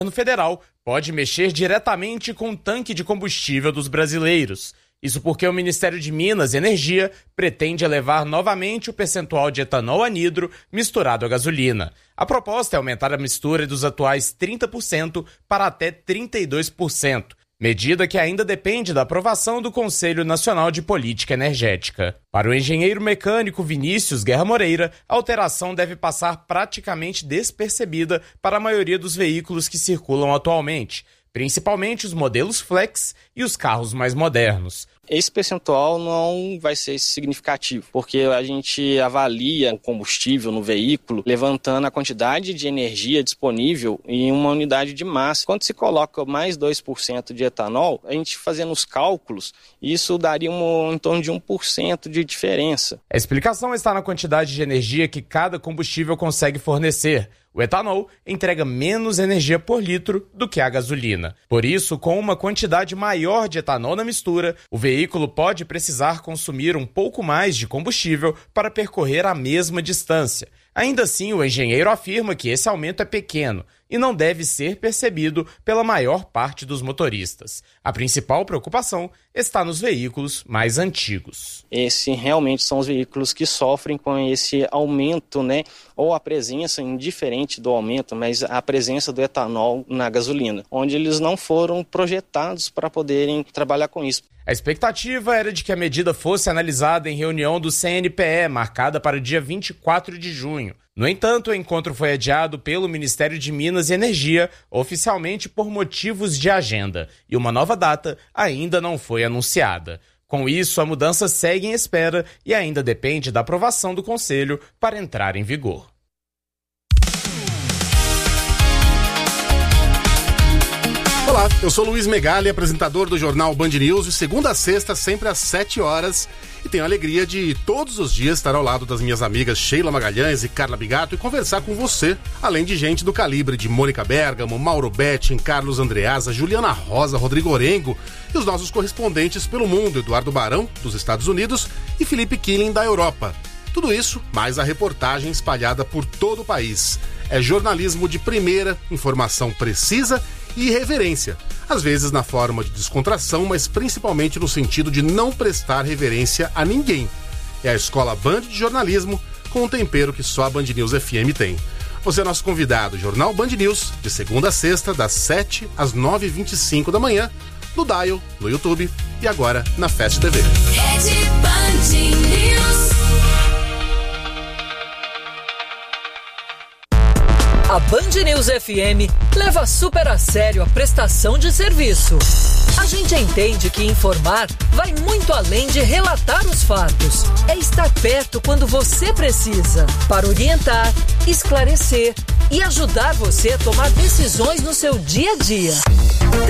governo federal pode mexer diretamente com o tanque de combustível dos brasileiros. Isso porque o Ministério de Minas e Energia pretende elevar novamente o percentual de etanol anidro misturado à gasolina. A proposta é aumentar a mistura dos atuais 30% para até 32%, medida que ainda depende da aprovação do Conselho Nacional de Política Energética. Para o engenheiro mecânico Vinícius Guerra Moreira, a alteração deve passar praticamente despercebida para a maioria dos veículos que circulam atualmente, principalmente os modelos flex e os carros mais modernos. Esse percentual não vai ser significativo, porque a gente avalia o combustível no veículo levantando a quantidade de energia disponível em uma unidade de massa. Quando se coloca mais 2% de etanol, a gente fazendo os cálculos, isso daria em torno de 1% de diferença. A explicação está na quantidade de energia que cada combustível consegue fornecer. O etanol entrega menos energia por litro do que a gasolina. Por isso, com uma quantidade maior de etanol na mistura, o veículo pode precisar consumir um pouco mais de combustível para percorrer a mesma distância. Ainda assim, o engenheiro afirma que esse aumento é pequeno e não deve ser percebido pela maior parte dos motoristas. A principal preocupação está nos veículos mais antigos. Esses realmente são os veículos que sofrem com esse aumento, ou a presença, indiferente do aumento, mas a presença do etanol na gasolina, onde eles não foram projetados para poderem trabalhar com isso. A expectativa era de que a medida fosse analisada em reunião do CNPE, marcada para o dia 24 de junho. No entanto, o encontro foi adiado pelo Ministério de Minas e Energia, oficialmente por motivos de agenda, e uma nova data ainda não foi anunciada. Com isso, a mudança segue em espera e ainda depende da aprovação do Conselho para entrar em vigor. Olá, eu sou Luiz Megali, apresentador do jornal Band News, de segunda a sexta, sempre às 7 horas. E tenho a alegria de todos os dias estar ao lado das minhas amigas Sheila Magalhães e Carla Bigato e conversar com você, além de gente do calibre de Mônica Bergamo, Mauro Betting, Carlos Andreasa, Juliana Rosa, Rodrigo Orengo e os nossos correspondentes pelo mundo, Eduardo Barão, dos Estados Unidos, e Felipe Killing, da Europa. Tudo isso, mais a reportagem espalhada por todo o país. É jornalismo de primeira, informação precisa e irreverência. Às vezes na forma de descontração, mas principalmente no sentido de não prestar reverência a ninguém. É a Escola Band de Jornalismo, com um tempero que só a Band News FM tem. Você é nosso convidado, Jornal Band News, de segunda a sexta, das 7 às 9h25 da manhã, no Dial, no YouTube e agora na Fast TV. Rede Band News. A Band News FM leva super a sério a prestação de serviço. A gente entende que informar vai muito além de relatar os fatos. É estar perto quando você precisa, para orientar, esclarecer e ajudar você a tomar decisões no seu dia a dia.